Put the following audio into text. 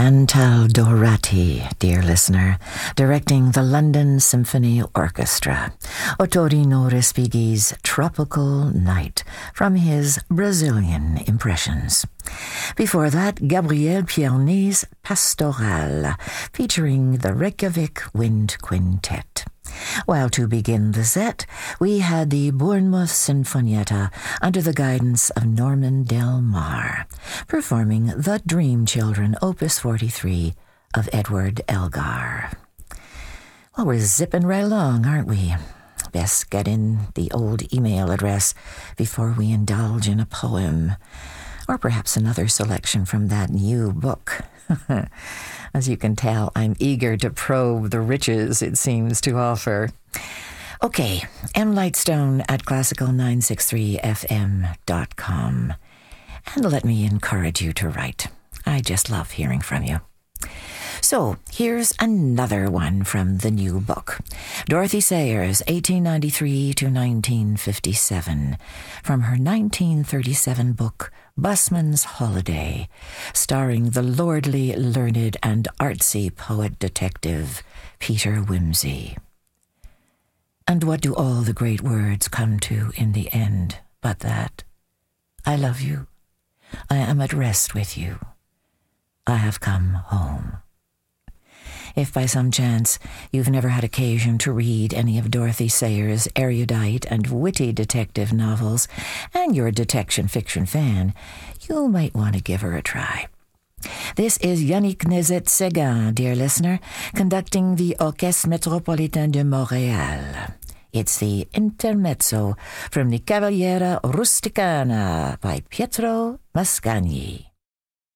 Antal Dorati, dear listener, directing the London Symphony Orchestra, Otorino Respighi's Tropical Night from his Brazilian Impressions. Before that, Gabriel Piernet's Pastoral, featuring the Reykjavik Wind Quintet. While to begin the set, we had the Bournemouth Sinfonietta under the guidance of Norman Del Mar, performing The Dream Children, Opus 43 of Edward Elgar. Well, we're zipping right along, aren't we? Best get in the old email address before we indulge in a poem, or perhaps another selection from that new book. As you can tell, I'm eager to probe the riches it seems to offer. Okay, mlightstone at classical963fm.com. And let me encourage you to write. I just love hearing from you. So, here's another one from the new book. Dorothy Sayers, 1893 to 1957, from her 1937 book, Busman's Holiday, starring the lordly, learned, and artsy poet-detective Peter Wimsey. And what do all the great words come to in the end but that? I love you. I am at rest with you. I have come home. If by some chance you've never had occasion to read any of Dorothy Sayers' erudite and witty detective novels, and you're a detection fiction fan, you might want to give her a try. This is Yannick Nézet-Séguin, dear listener, conducting the Orchestre Métropolitain de Montréal. It's the Intermezzo from the Cavaliera Rusticana by Pietro Mascagni.